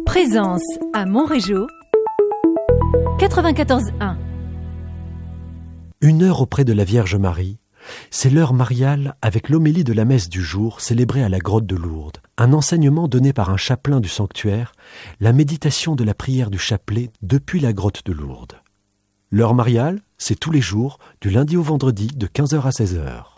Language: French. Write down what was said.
Présence à Montrégeau, 94.1. 1 heure auprès de la Vierge Marie, c'est l'heure mariale avec l'homélie de la messe du jour célébrée à la grotte de Lourdes, un enseignement donné par un chapelain du sanctuaire, la méditation de la prière du chapelet depuis la grotte de Lourdes. L'heure mariale, c'est tous les jours, du lundi au vendredi, de 15h à 16h.